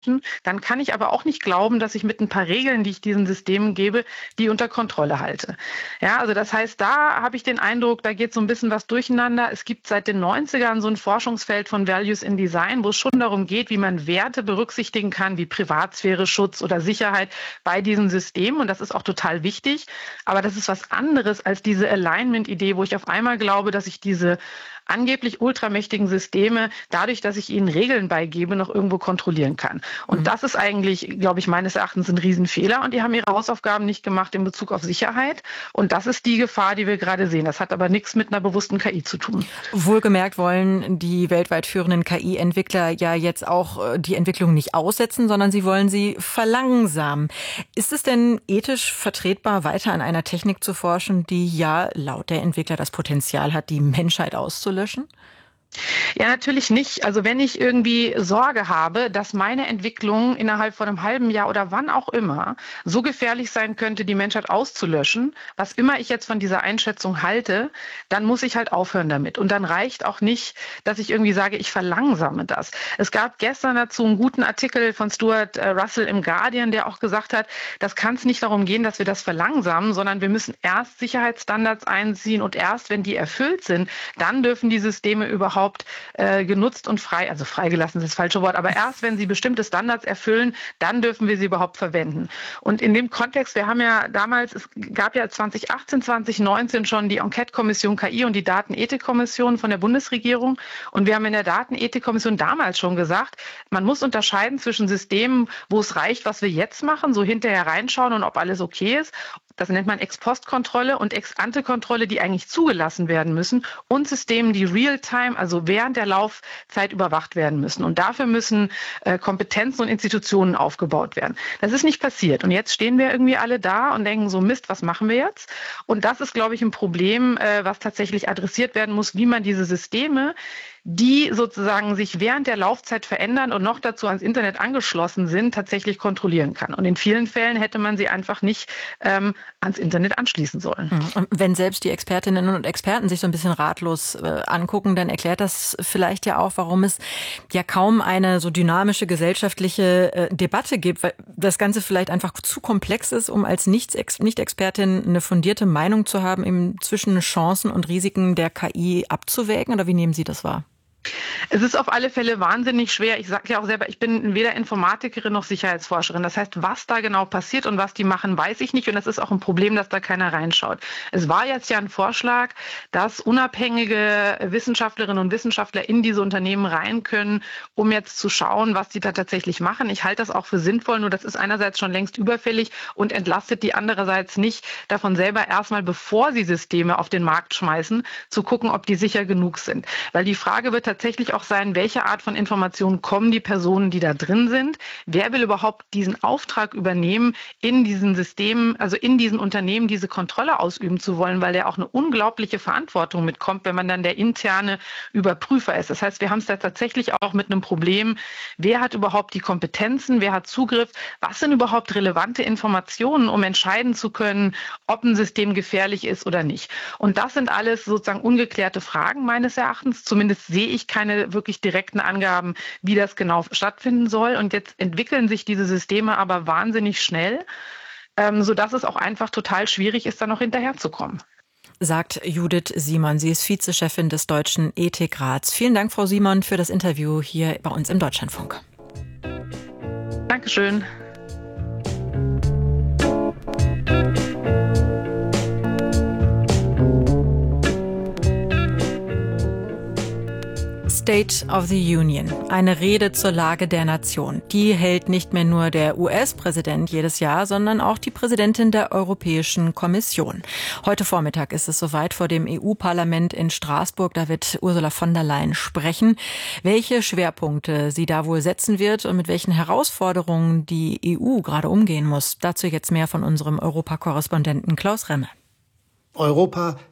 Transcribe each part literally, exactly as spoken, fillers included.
dann kann ich aber auch nicht glauben, dass ich mit ein paar Regeln, die ich diesen Systemen gebe, die unter Kontrolle halte. Ja, also das heißt, da habe ich den Eindruck, da geht so ein bisschen was durcheinander. Es gibt seit den neunzigern so ein Forschungsfeld von Values in Design, wo es schon darum geht, wie man Werte berücksichtigen kann, wie Privatsphäre, Schutz oder Sicherheit bei diesen Systemen. Und das ist auch total wichtig. Aber das ist was anderes als diese Alignment-Idee, wo ich auf einmal glaube, dass ich diese angeblich ultramächtigen Systeme, dadurch, dass ich ihnen Regeln beigebe, noch irgendwo kontrollieren kann. Und mhm. das ist eigentlich, glaube ich, meines Erachtens ein Riesenfehler. Und die haben ihre Hausaufgaben nicht gemacht in Bezug auf Sicherheit. Und das ist die Gefahr, die wir gerade sehen. Das hat aber nichts mit einer bewussten K I zu tun. Wohlgemerkt wollen die weltweit führenden K I-Entwickler ja jetzt auch die Entwicklung nicht aussetzen, sondern sie wollen sie verlangsamen. Ist es denn ethisch vertretbar, weiter an einer Technik zu forschen, die ja laut der Entwickler das Potenzial hat, die Menschheit auszulöschen? Ja, natürlich nicht. Also wenn ich irgendwie Sorge habe, dass meine Entwicklung innerhalb von einem halben Jahr oder wann auch immer so gefährlich sein könnte, die Menschheit auszulöschen, was immer ich jetzt von dieser Einschätzung halte, dann muss ich halt aufhören damit. Und dann reicht auch nicht, dass ich irgendwie sage, ich verlangsame das. Es gab gestern dazu einen guten Artikel von Stuart Russell im Guardian, der auch gesagt hat, das kann es nicht darum gehen, dass wir das verlangsamen, sondern wir müssen erst Sicherheitsstandards einziehen und erst, wenn die erfüllt sind, dann dürfen die Systeme überhaupt äh, genutzt und frei, also freigelassen ist das falsche Wort, aber erst wenn sie bestimmte Standards erfüllen, dann dürfen wir sie überhaupt verwenden. Und in dem Kontext, wir haben ja damals, es gab ja zwanzig achtzehn, zwanzig neunzehn schon die Enquete-Kommission K I und die Datenethik-Kommission von der Bundesregierung und wir haben in der Datenethik-Kommission damals schon gesagt, man muss unterscheiden zwischen Systemen, wo es reicht, was wir jetzt machen, so hinterher reinschauen und ob alles okay ist. Das nennt man Ex-Post-Kontrolle und Ex-Ante-Kontrolle, die eigentlich zugelassen werden müssen und Systemen, die real-time, also während der Laufzeit überwacht werden müssen. Und dafür müssen äh, Kompetenzen und Institutionen aufgebaut werden. Das ist nicht passiert. Und jetzt stehen wir irgendwie alle da und denken so, Mist, was machen wir jetzt? Und das ist, glaube ich, ein Problem, äh, was tatsächlich adressiert werden muss, wie man diese Systeme, die sozusagen sich während der Laufzeit verändern und noch dazu ans Internet angeschlossen sind, tatsächlich kontrollieren kann. Und in vielen Fällen hätte man sie einfach nicht ähm, ans Internet anschließen sollen. Und wenn selbst die Expertinnen und Experten sich so ein bisschen ratlos äh, angucken, dann erklärt das vielleicht ja auch, warum es ja kaum eine so dynamische gesellschaftliche äh, Debatte gibt, weil das Ganze vielleicht einfach zu komplex ist, um als Nicht-Expertin eine fundierte Meinung zu haben, eben zwischen Chancen und Risiken der K I abzuwägen. Oder wie nehmen Sie das wahr? Es ist auf alle Fälle wahnsinnig schwer. Ich sage ja auch selber, ich bin weder Informatikerin noch Sicherheitsforscherin. Das heißt, was da genau passiert und was die machen, weiß ich nicht. Und es ist auch ein Problem, dass da keiner reinschaut. Es war jetzt ja ein Vorschlag, dass unabhängige Wissenschaftlerinnen und Wissenschaftler in diese Unternehmen rein können, um jetzt zu schauen, was die da tatsächlich machen. Ich halte das auch für sinnvoll, nur das ist einerseits schon längst überfällig und entlastet die andererseits nicht davon selber erstmal, bevor sie Systeme auf den Markt schmeißen, zu gucken, ob die sicher genug sind. Weil die Frage wird tatsächlich auch sein, welche Art von Informationen kommen die Personen, die da drin sind? Wer will überhaupt diesen Auftrag übernehmen, in diesen Systemen, also in diesen Unternehmen diese Kontrolle ausüben zu wollen, weil der auch eine unglaubliche Verantwortung mitkommt, wenn man dann der interne Überprüfer ist. Das heißt, wir haben es da tatsächlich auch mit einem Problem, wer hat überhaupt die Kompetenzen, wer hat Zugriff, was sind überhaupt relevante Informationen, um entscheiden zu können, ob ein System gefährlich ist oder nicht. Und das sind alles sozusagen ungeklärte Fragen meines Erachtens. Zumindest sehe ich keine wirklich direkten Angaben, wie das genau stattfinden soll. Und jetzt entwickeln sich diese Systeme aber wahnsinnig schnell, ähm, sodass es auch einfach total schwierig ist, da noch hinterherzukommen. Sagt Judith Simon. Sie ist Vizechefin des Deutschen Ethikrats. Vielen Dank, Frau Simon, für das Interview hier bei uns im Deutschlandfunk. Dankeschön. State of the Union, eine Rede zur Lage der Nation. Die hält nicht mehr nur der U S-Präsident jedes Jahr, sondern auch die Präsidentin der Europäischen Kommission. Heute Vormittag ist es soweit vor dem E U-Parlament in Straßburg. Da wird Ursula von der Leyen sprechen. Welche Schwerpunkte sie da wohl setzen wird und mit welchen Herausforderungen die E U gerade umgehen muss. Dazu jetzt mehr von unserem Europakorrespondenten Klaus Remme. Europa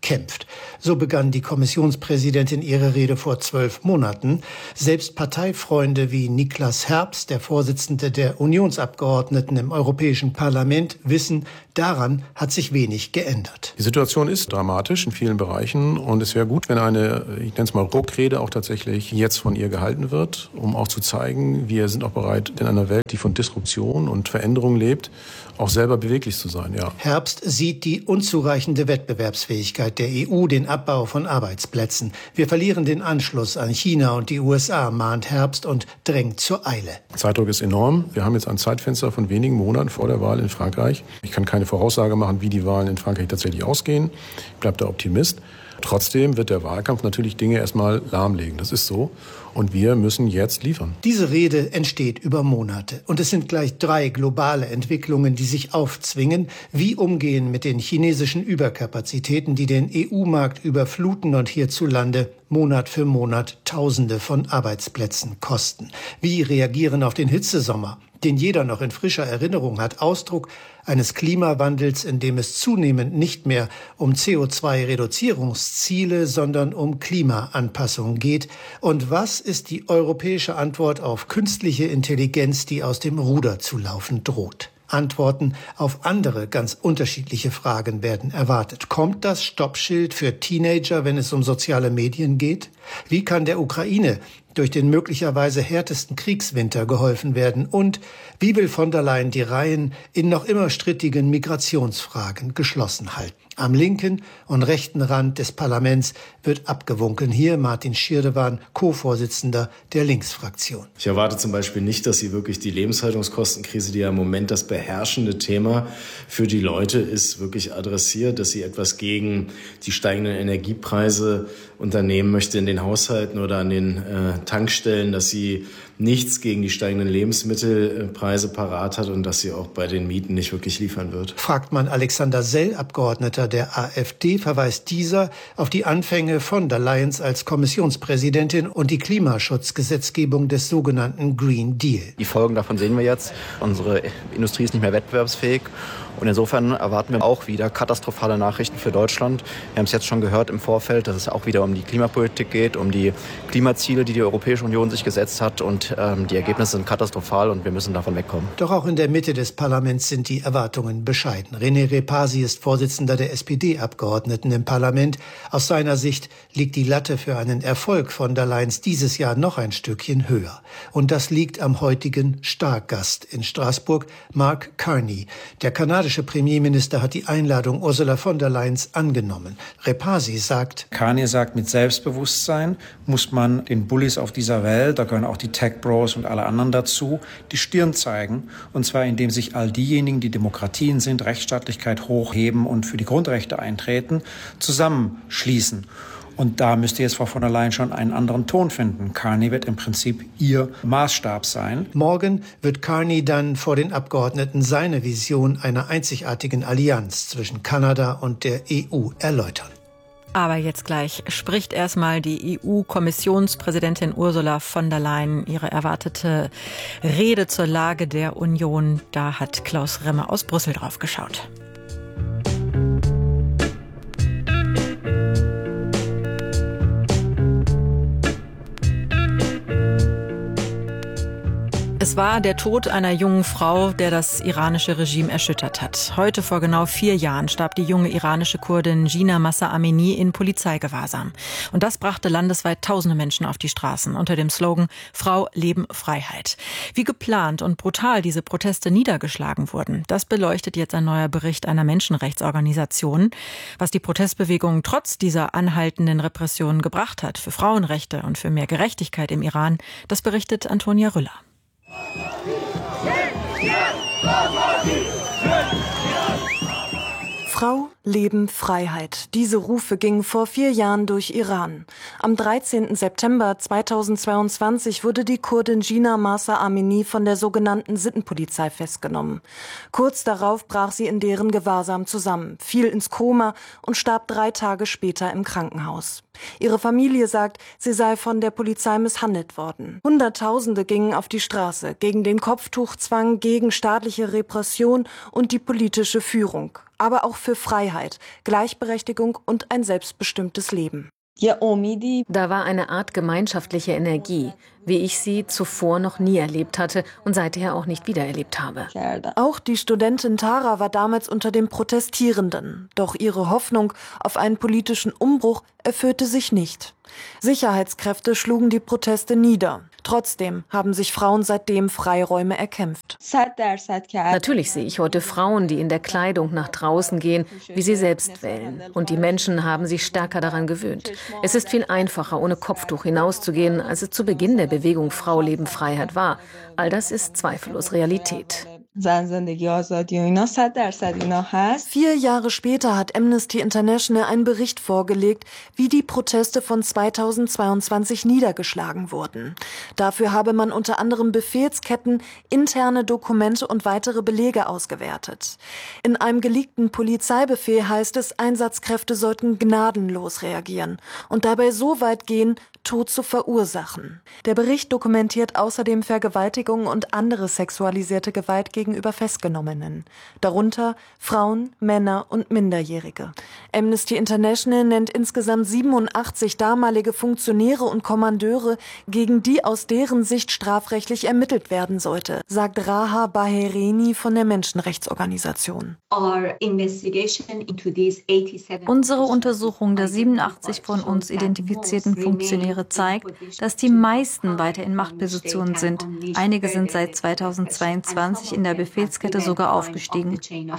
kämpft. So begann die Kommissionspräsidentin ihre Rede vor zwölf Monaten. Selbst Parteifreunde wie Niklas Herbst, der Vorsitzende der Unionsabgeordneten im Europäischen Parlament, wissen, daran hat sich wenig geändert. Die Situation ist dramatisch in vielen Bereichen und es wäre gut, wenn eine, ich nenne es mal Ruckrede, auch tatsächlich jetzt von ihr gehalten wird, um auch zu zeigen, wir sind auch bereit, in einer Welt, die von Disruption und Veränderung lebt, auch selber beweglich zu sein. Ja. Herbst sieht die unzureichende Wettbewerbsfähigkeit der E U, den Abbau von Arbeitsplätzen. Wir verlieren den Anschluss an China und die U S A, mahnt Herbst und drängt zur Eile. Zeitdruck ist enorm. Wir haben jetzt ein Zeitfenster von wenigen Monaten vor der Wahl in Frankreich. Ich kann keine Voraussage machen, wie die Wahlen in Frankreich tatsächlich ausgehen. Ich bleibe da Optimist. Trotzdem wird der Wahlkampf natürlich Dinge erstmal lahmlegen. Das ist so. Und wir müssen jetzt liefern. Diese Rede entsteht über Monate. Und es sind gleich drei globale Entwicklungen, die sich aufzwingen. Wie umgehen mit den chinesischen Überkapazitäten, die den E U-Markt überfluten und hierzulande Monat für Monat Tausende von Arbeitsplätzen kosten. Wie reagieren auf den Hitzesommer, den jeder noch in frischer Erinnerung hat, Ausdruck eines Klimawandels, in dem es zunehmend nicht mehr um C O zwei Reduzierungsziele, sondern um Klimaanpassung geht. Und was ist die europäische Antwort auf künstliche Intelligenz, die aus dem Ruder zu laufen droht? Antworten auf andere ganz unterschiedliche Fragen werden erwartet. Kommt das Stoppschild für Teenager, wenn es um soziale Medien geht? Wie kann der Ukraine durch den möglicherweise härtesten Kriegswinter geholfen werden? Und wie will von der Leyen die Reihen in noch immer strittigen Migrationsfragen geschlossen halten? Am linken und rechten Rand des Parlaments wird abgewunken. Hier Martin Schirdewan, Co-Vorsitzender der Linksfraktion. Ich erwarte zum Beispiel nicht, dass Sie wirklich die Lebenshaltungskostenkrise, die ja im Moment das beherrschende Thema für die Leute ist, wirklich adressiert, dass sie etwas gegen die steigenden Energiepreise unternehmen möchte in den Haushalten oder an den äh, Tankstellen, dass sie nichts gegen die steigenden Lebensmittelpreise parat hat und dass sie auch bei den Mieten nicht wirklich liefern wird. Fragt man Alexander Sell, Abgeordneter der AfD, verweist dieser auf die Anfänge von der Leyen als Kommissionspräsidentin und die Klimaschutzgesetzgebung des sogenannten Green Deal. Die Folgen davon sehen wir jetzt. Unsere Industrie ist nicht mehr wettbewerbsfähig. Und insofern erwarten wir auch wieder katastrophale Nachrichten für Deutschland. Wir haben es jetzt schon gehört im Vorfeld, dass es auch wieder um die Klimapolitik geht, um die Klimaziele, die die Europäische Union sich gesetzt hat. Und ähm, die Ergebnisse sind katastrophal und wir müssen davon wegkommen. Doch auch in der Mitte des Parlaments sind die Erwartungen bescheiden. René Repasi ist Vorsitzender der S P D-Abgeordneten im Parlament. Aus seiner Sicht liegt die Latte für einen Erfolg von der Leyen dieses Jahr noch ein Stückchen höher. Und das liegt am heutigen Stargast in Straßburg, Mark Carney. Der kanadische Premierminister hat die Einladung Ursula von der Leyens angenommen. Repasi sagt, Carney sagt, mit Selbstbewusstsein muss man den Bullies auf dieser Welt, da gehören auch die Tech-Bros und alle anderen dazu, die Stirn zeigen. Und zwar indem sich all diejenigen, die Demokratien sind, Rechtsstaatlichkeit hochheben und für die Grundrechte eintreten, zusammenschließen. Und da müsste jetzt Frau von der Leyen schon einen anderen Ton finden. Carney wird im Prinzip ihr Maßstab sein. Morgen wird Carney dann vor den Abgeordneten seine Vision einer einzigartigen Allianz zwischen Kanada und der E U erläutern. Aber jetzt gleich spricht erstmal die E U-Kommissionspräsidentin Ursula von der Leyen ihre erwartete Rede zur Lage der Union. Da hat Klaus Remmer aus Brüssel drauf geschaut. Es war der Tod einer jungen Frau, der das iranische Regime erschüttert hat. Heute vor genau vier Jahren starb die junge iranische Kurdin Jina Mahsa Amini in Polizeigewahrsam. Und das brachte landesweit tausende Menschen auf die Straßen unter dem Slogan Frau, Leben, Freiheit. Wie geplant und brutal diese Proteste niedergeschlagen wurden, das beleuchtet jetzt ein neuer Bericht einer Menschenrechtsorganisation. Was die Protestbewegung trotz dieser anhaltenden Repressionen gebracht hat für Frauenrechte und für mehr Gerechtigkeit im Iran, das berichtet Antonia Rüller. Frau, Leben, Freiheit. Diese Rufe gingen vor vier Jahren durch Iran. Am dreizehnten September zweitausendzweiundzwanzig wurde die Kurdin Jina Mahsa Amini von der sogenannten Sittenpolizei festgenommen. Kurz darauf brach sie in deren Gewahrsam zusammen, fiel ins Koma und starb drei Tage später im Krankenhaus. Ihre Familie sagt, sie sei von der Polizei misshandelt worden. Hunderttausende gingen auf die Straße gegen den Kopftuchzwang, gegen staatliche Repression und die politische Führung. aber auch für Freiheit, Gleichberechtigung und ein selbstbestimmtes Leben. Da war eine Art gemeinschaftliche Energie, wie ich sie zuvor noch nie erlebt hatte und seither auch nicht wiedererlebt habe. Auch die Studentin Tara war damals unter den Protestierenden. Doch ihre Hoffnung auf einen politischen Umbruch erfüllte sich nicht. Sicherheitskräfte schlugen die Proteste nieder. Trotzdem haben sich Frauen seitdem Freiräume erkämpft. Natürlich sehe ich heute Frauen, die in der Kleidung nach draußen gehen, wie sie selbst wählen. Und die Menschen haben sich stärker daran gewöhnt. Es ist viel einfacher, ohne Kopftuch hinauszugehen, als es zu Beginn der Bewegung Frau, Leben, Freiheit war. All das ist zweifellos Realität. Vier Jahre später hat Amnesty International einen Bericht vorgelegt, wie die Proteste von zweitausendzweiundzwanzig niedergeschlagen wurden. Dafür habe man unter anderem Befehlsketten, interne Dokumente und weitere Belege ausgewertet. In einem geleakten Polizeibefehl heißt es, Einsatzkräfte sollten gnadenlos reagieren und dabei so weit gehen, Tod zu verursachen. Der Bericht dokumentiert außerdem Vergewaltigungen und andere sexualisierte Gewalt gegenüber Festgenommenen, darunter Frauen, Männer und Minderjährige. Amnesty International nennt insgesamt siebenundachtzig damalige Funktionäre und Kommandeure, gegen die aus deren Sicht strafrechtlich ermittelt werden sollte, sagt Raha Bahereni von der Menschenrechtsorganisation. Unsere Untersuchung der siebenundachtzig von uns identifizierten Funktionäre zeigt, dass die meisten weiter in Machtpositionen sind. Einige sind seit zweitausendzweiundzwanzig in der Befehlskette sogar aufgestiegen.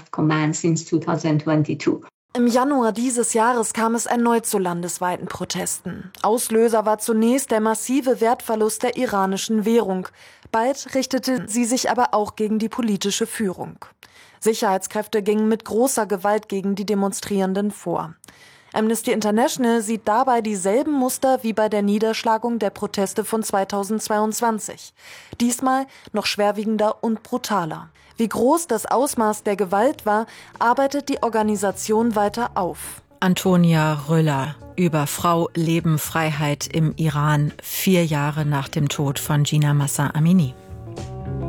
Im Januar dieses Jahres kam es erneut zu landesweiten Protesten. Auslöser war zunächst der massive Wertverlust der iranischen Währung. Bald richtete sie sich aber auch gegen die politische Führung. Sicherheitskräfte gingen mit großer Gewalt gegen die Demonstrierenden vor. Amnesty International sieht dabei dieselben Muster wie bei der Niederschlagung der Proteste von zweitausendzweiundzwanzig. Diesmal noch schwerwiegender und brutaler. Wie groß das Ausmaß der Gewalt war, arbeitet die Organisation weiter auf. Antonia Röller über Frau, Leben, Freiheit im Iran, vier Jahre nach dem Tod von Jina Mahsa Amini.